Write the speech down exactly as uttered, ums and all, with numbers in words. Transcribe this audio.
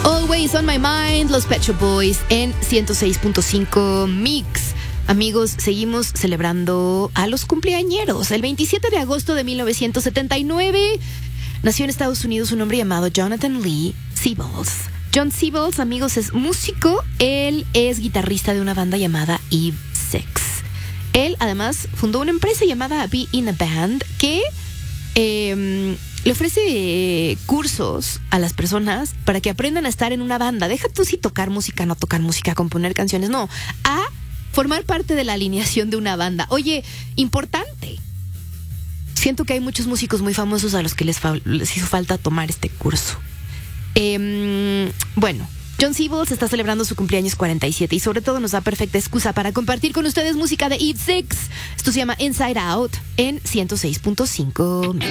Always on My Mind, los Pet Shop Boys en ciento seis punto cinco Mix. Amigos, seguimos celebrando a los cumpleañeros. El veintisiete de agosto de mil novecientos setenta y nueve nació en Estados Unidos un hombre llamado Jonathan Lee Siebels. John Siebels, amigos, es músico. Él es guitarrista de una banda llamada Eve Six. Él, además, fundó una empresa llamada Be in a Band que eh, le ofrece eh, cursos a las personas para que aprendan a estar en una banda. Deja tú si tocar música, no tocar música, componer canciones, no. A formar parte de la alineación de una banda. Oye, importante. Siento que hay muchos músicos muy famosos a los que les, fa- les hizo falta tomar este curso. Eh, bueno, John Siebels está celebrando su cumpleaños cuarenta y siete y sobre todo nos da perfecta excusa para compartir con ustedes música de Eve Six. Esto se llama Inside Out en ciento seis punto cinco Mix.